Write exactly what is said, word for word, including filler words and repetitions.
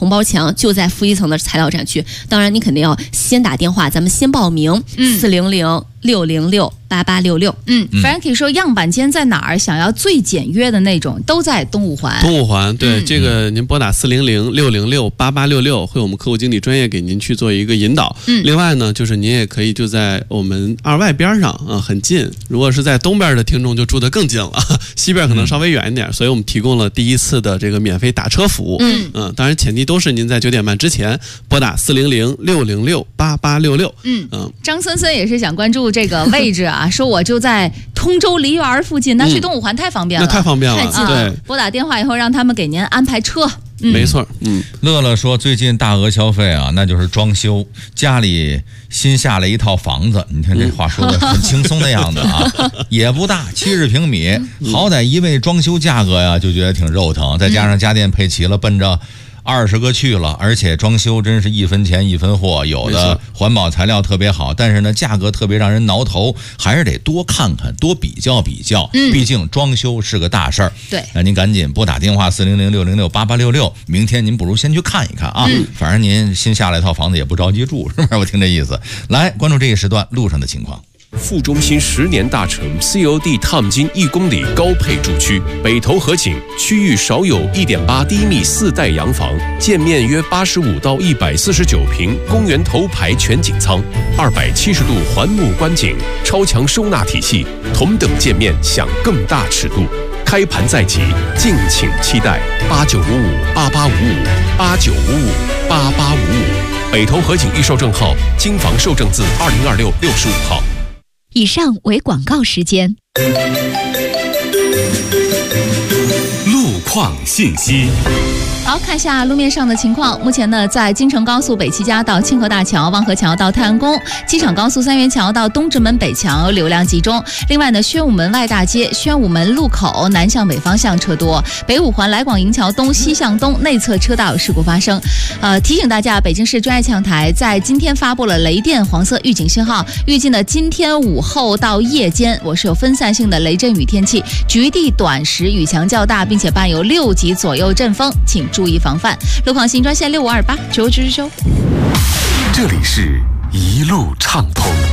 红包墙就在负一层的材料展区。当然，你肯定要先打电话，咱们先报名，四零零六零六八八六六。 嗯 ，Frankie 说样板间在哪儿？想要最简约的那种，都在东五环。 东五环，对、 嗯、 这个您拨打四零零六零六八八六六，会有我们客户经理专业给您去做一个引导。 嗯， 另外呢，就是您也可以就在我们二外边上啊，很近。如果是在东边的听众就住得更近了，西边可能稍微远一点，嗯、所以我们提供了第一次的这个免费打车服务。 嗯嗯，当然前提都是您在九点半之前拨打四零零六零六八八六六。 嗯嗯， 张森森也是想关注这个位置啊，说我就在通州梨园附近，那去东五环太方便了， 嗯、那太方便了， 太近了。对，拨打电话以后让他们给您安排车。嗯、 没错，嗯， 乐乐说最近大额消费啊，那就是装修，家里新下了一套房子，你看这话说的很轻松的样子啊，也不大，七十平米，好歹一位装修价格呀，就觉得挺肉疼，再加上家电配齐了，奔着二十个去了，而且装修真是一分钱一分货，有的环保材料特别好，但是呢价格特别让人挠头，还是得多看看多比较比较， 嗯、 毕竟装修是个大事儿。 对， 那您赶紧拨打电话四零零六零六八八六六，明天您不如先去看一看啊， 嗯、 反正您新下来一套房子也不着急住，是不是？我听这意思。来关注这一时段路上的情况。 副中心十年大成 C O D 烫金一公里高配住区，北投河景区域少有 一点八 低密四代洋房，建面约八十五到一百四十九平，公园头排全景舱，二百七十度环幕观景，超强收纳体系，同等建面享更大尺度。开盘在即，敬请期待八九五五八八五五八九五五八八五五。北投河景预售证号，京房售证字二零二六六十五号。 以上为广告时间。 路况信息。 好，看一下路面上的情况。目前呢，在京承高速北七家到清河大桥、望河桥到太阳宫、机场高速三元桥到东直门北桥流量集中。另外呢，宣武门外大街、宣武门路口南向北方向车多。北五环来广营桥东西向东内侧车道有事故发生。呃，提醒大家，北京市专业气象台在今天发布了雷电黄色预警信号，预计呢今天午后到夜间，我是有分散性的雷阵雨天气，局地短时雨强较大，并且伴有六级左右阵风，请注意防范。路况新专线六五二八九九九九。 这里是一路畅通。